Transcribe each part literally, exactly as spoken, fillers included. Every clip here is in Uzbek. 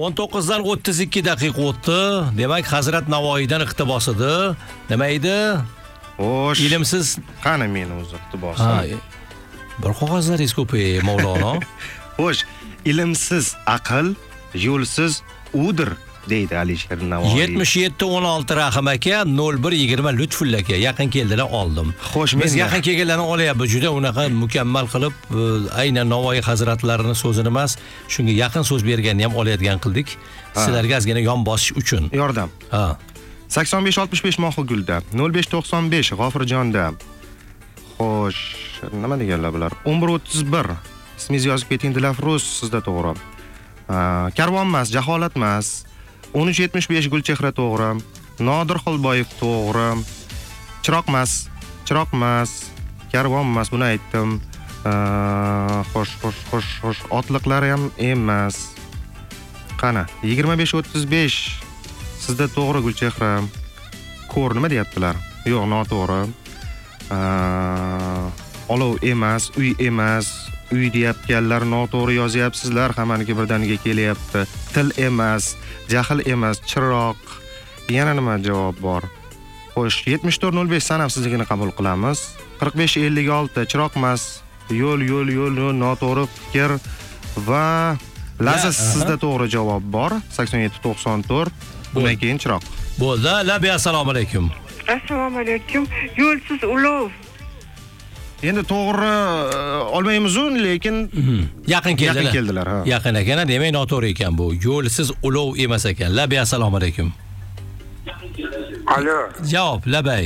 o'n to'qqizdan o'ttiz ikki daqiqa o'tdi. Demak, Hazrat Navoiydan iqtibos edi. Nima edi? Xo'sh. Ilmsiz Qani meni o'zi iqtibosim. Bir qog'ozlaringiz ko'p-ey, Mavlono. Xo'sh, ilmsiz aql, yo'lsiz udir deydi Alisher Navoiy. yetmish yetti o'n olti Rahim aka, nol bir yigirma Lutfulla aka yaqin keldilar, oldim. Xo'sh, biz men yaqin kelganlarni olyapmiz. Juda unaqa mukammal qilib, aynan Navoiy hazratlarining so'zini emas, shunga yaqin so'z berganini ham olayotgan qildik. Sizlarga ozgina yon bosish uchun. Yordam. Ha. sakson besh oltmish besh Mohigulda, nol besh to'qson besh G'ofirjonda. Xo'sh, nima deganlar bular? o'n bir o'ttiz bir. Ismingizni yozib keting, Dilafruz, sizda to'g'ri. Karvon emas, jaholat emas. o'n uch yetmish besh Gulchehra to'g'ri. Nodir Xolboyev to'g'ri. Chiroq emas, chiroq emas. Karvon emas, buni aytdim. Xo'sh, xo'sh, xo'sh, xo'sh, otliqlar ham emas. Qani, yigirma besh o'ttiz besh sizda to'g'ri Gulchehra. Ko'r nima deyaptilar? Yo'q, noto'g'ri. Olov emas, uy emas. Uy deyapganlar noto'g'ri yozyapsizlar, hammaniki birdaniga kelyapti. Til emas, jahl emas, chiroq. Yana nima javob bor? Xo'sh, yetmish to'rt nol besh sanafsizligini qabul qilamiz. qirq besh ellik olti chiroq emas, yo'l, yo'l, yo'l, yo'l, noto'g'ri fikr va Laza sizda to'g'ri javob bor. sakson yetti to'qson to'rt. Bundan keyin chiroq. Bo'ldi. Labi assalomu alaykum. Assalomu alaykum. Yo'lsiz ulov. Endi to'g'ri olmaymiz-u, lekin yaqin keldilar. Yaqin keldilar, ha. Yaqin ekan, demak noto'g'ri ekan bu. Yo'lsiz ulov emas ekan. Labi assalomu alaykum. Alo. Javob, labay.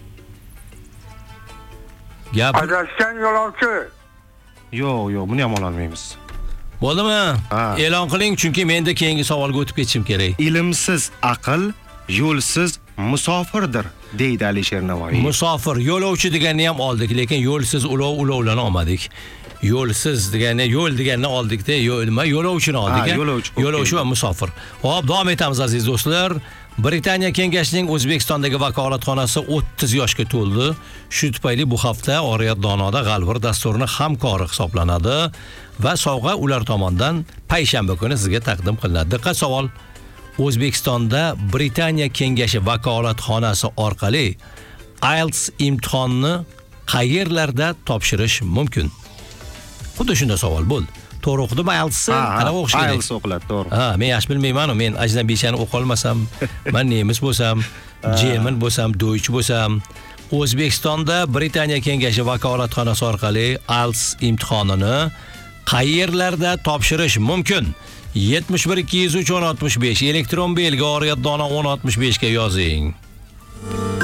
Gap. Adashgan yo'lovchi. Yo'q, yo'q, buni ham ololmaymiz. Bo'ldimi? E'lon qiling, chunki menda keyingi savolga o'tib ketishim kerak. Ilmsiz aql, yo'lsiz musofirdir deydi Alisher Navoiy. Musofir, yo'lovchi deganni ham oldik, lekin yo'lsiz ulov ulovlarni olmadik. Yo'lsiz deganni, yo'l deganni oldik-da, yo'lma, yo'lovchini oldik. Yo'lovchi va musofir. Xo'p, davom etamiz aziz do'stlar. Britaniya Kengashining O'zbekistondagi vakolatxonasi o'ttiz yoshga to'ldi. Shu tufayli bu hafta Oriyat Donoda G'alvir dasturining hamkori hisoblanadi va sovg'a ular tomonidan payshanba kuni sizga taqdim qilinadi. Diqqat savol. O'zbekistonda Britaniya Kengashi vakolatxonasi orqali I E L T S imtihonni qayerlarda topshirish mumkin? Xuddi shunday savol bo'ldi. To'g'ri o'qidim, I E L T S qanaqa o'qish kerak? I E L T S o'qiladi, to'g'ri. Ha, men yaxshi bilmayman-ku, men ajnabichani o'qiy olmasam, men nemis bo'lsam, German bo'lsam, Deutsch bo'lsam, O'zbekistonda Britaniya Kengashi vakolatxonasi orqali I E L T S imtihonini qayerlarda topshirish mumkin? yetmish bir ikki yuz uch o'n oltmish besh elektron belgi Oriyat Dono o'n oltmish besh ga yozing.